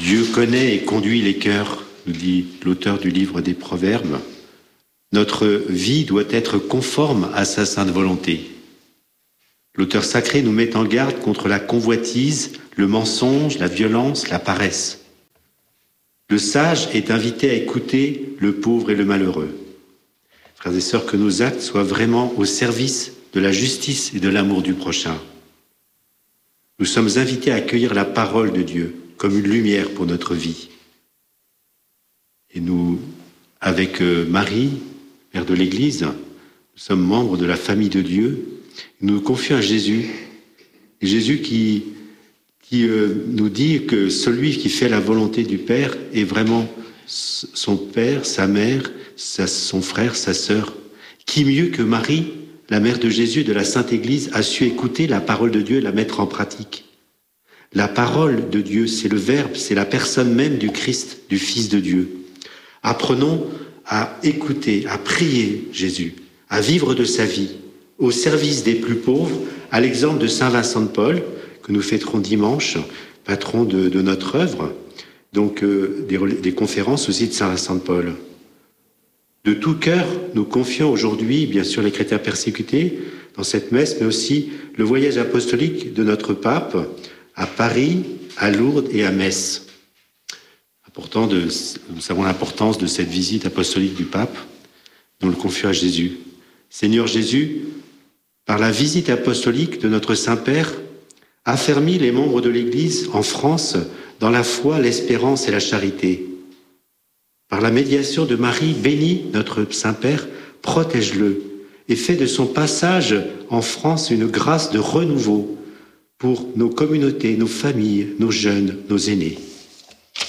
Dieu connaît et conduit les cœurs, nous dit l'auteur du livre des Proverbes. Notre vie doit être conforme à sa sainte volonté. L'auteur sacré nous met en garde contre la convoitise, le mensonge, la violence, la paresse. Le sage est invité à écouter le pauvre et le malheureux. Frères et sœurs, que nos actes soient vraiment au service de la justice et de l'amour du prochain. Nous sommes invités à accueillir la parole de Dieu comme une lumière pour notre vie. Et nous, avec Marie, mère de l'Église, nous sommes membres de la famille de Dieu. Nous nous confions à Jésus. Et Jésus qui nous dit que celui qui fait la volonté du Père est vraiment son père, sa mère, son frère, sa sœur. Qui mieux que Marie, la mère de Jésus, de la Sainte Église, a su écouter la parole de Dieu et la mettre en pratique. La parole de Dieu, c'est le Verbe, c'est la personne même du Christ, du Fils de Dieu. Apprenons à écouter, à prier Jésus, à vivre de sa vie, au service des plus pauvres, à l'exemple de Saint Vincent de Paul, que nous fêterons dimanche, patron de notre œuvre, donc des conférences aussi de Saint Vincent de Paul. De tout cœur, nous confions aujourd'hui, bien sûr, les chrétiens persécutés dans cette messe, mais aussi le voyage apostolique de notre pape à Paris, à Lourdes et à Metz. Nous savons l'importance de cette visite apostolique du pape. Nous le confions à Jésus. Seigneur Jésus, par la visite apostolique de notre Saint-Père, affermis les membres de l'Église en France dans la foi, l'espérance et la charité. Par la médiation de Marie, bénis notre Saint-Père, protège-le et fais de son passage en France une grâce de renouveau pour nos communautés, nos familles, nos jeunes, nos aînés.